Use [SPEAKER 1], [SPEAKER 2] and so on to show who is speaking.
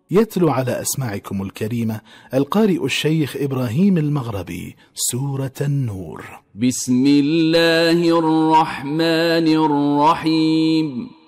[SPEAKER 1] يتلو على أسماعكم الكريمة القارئ الشيخ إبراهيم المغربي سورة النور.
[SPEAKER 2] بسم الله الرحمن الرحيم.